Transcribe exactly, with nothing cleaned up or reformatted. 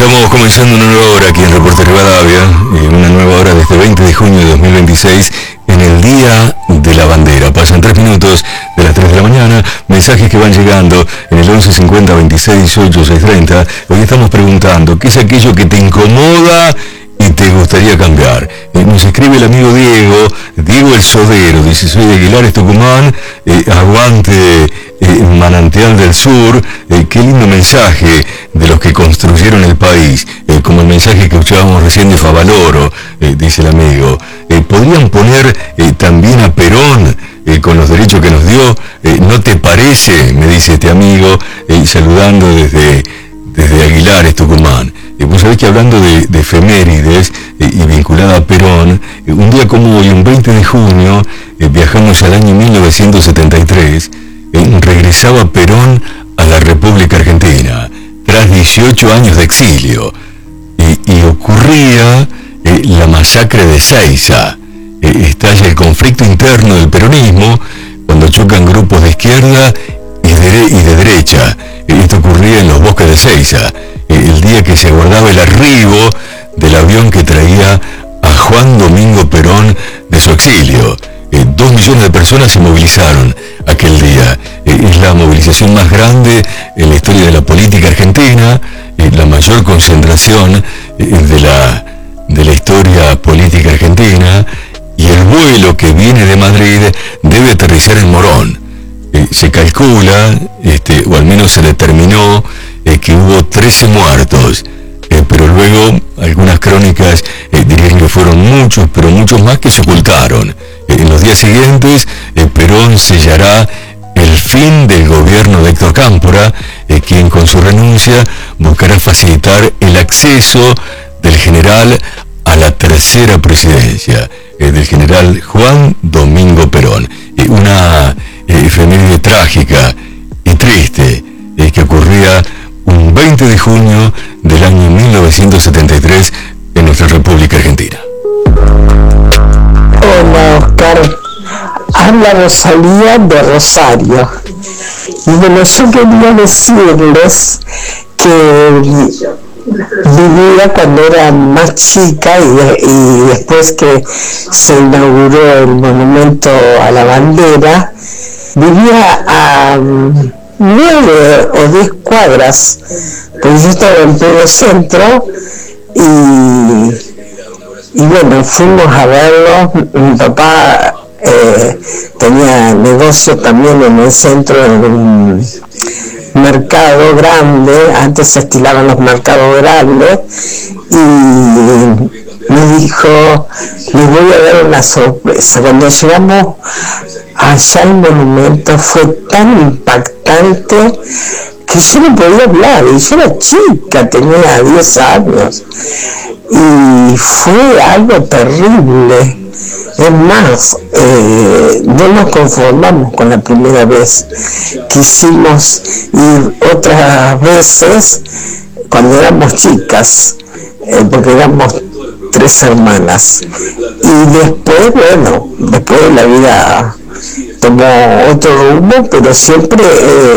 Estamos comenzando una nueva hora aquí en Reporte Rivadavia, eh, una nueva hora desde veinte de junio de dos mil veintiséis, en el Día de la Bandera. Pasan tres minutos de las tres de la mañana, mensajes que van llegando en el once cincuenta veintiséis dieciocho seiscientos treinta. Hoy estamos preguntando, ¿qué es aquello que te incomoda y te gustaría cambiar? Eh, nos escribe el amigo Diego, Diego el Sodero, dice: soy de Aguilares, Tucumán, eh, aguante eh, Manantial del Sur. Eh, qué lindo mensaje de los que construyeron el país, eh, como el mensaje que escuchábamos recién de Favaloro, eh, dice el amigo. Eh, podrían poner eh, también a Perón eh, con los derechos que nos dio. Eh, ¿no te parece?, me dice este amigo, eh, saludando desde, desde Aguilares, Tucumán. Eh, vos sabés que hablando de, de efemérides eh, y vinculada a Perón, eh, un día como hoy, un veinte de junio, eh, viajamos al año mil novecientos setenta y tres, eh, regresaba Perón a la República Argentina, tras dieciocho años de exilio, eh, y ocurría eh, la masacre de Seiza. Eh, estalla el conflicto interno del peronismo, cuando chocan grupos de izquierda y de, y de derecha. Eh, esto ocurría en los bosques de Seiza, el día que se aguardaba el arribo del avión que traía a Juan Domingo Perón de su exilio. Eh, dos millones de personas se movilizaron aquel día. Eh, es la movilización más grande en la historia de la política argentina, eh, la mayor concentración eh, de, la, de la historia política argentina, y el vuelo que viene de Madrid debe aterrizar en Morón. Eh, se calcula, este, o al menos se determinó, eh, que hubo trece muertos, eh, pero luego algunas crónicas eh, dirían que fueron muchos, pero muchos más que se ocultaron. Eh, en los días siguientes, eh, Perón sellará el fin del gobierno de Héctor Cámpora, eh, quien con su renuncia buscará facilitar el acceso del general a la tercera presidencia, eh, del general Juan Domingo Perón. Eh, una eh, efeméride trágica y triste, eh, que ocurría un veinte de junio del año mil novecientos setenta y tres en nuestra República Argentina. Hola, Oscar. Habla Rosalía de Rosario. Y bueno, yo quería decirles que vivía cuando era más chica y, y después que se inauguró el monumento a la bandera, vivía a nueve o diez cuadras, pues yo estaba en pleno centro y, y bueno, fuimos a verlo. Mi papá eh, tenía negocio también en el centro, en un mercado grande, antes se estilaban los mercados grandes, y me dijo: les voy a dar una sorpresa. Cuando llegamos allá al monumento fue tan impactante que yo no podía hablar, y yo era chica, tenía diez años, y fue algo terrible. Es más, eh, no nos conformamos con la primera vez, quisimos ir otras veces cuando éramos chicas, eh, porque éramos tres hermanas, y después, bueno, después la vida tomó otro rumbo, pero siempre eh,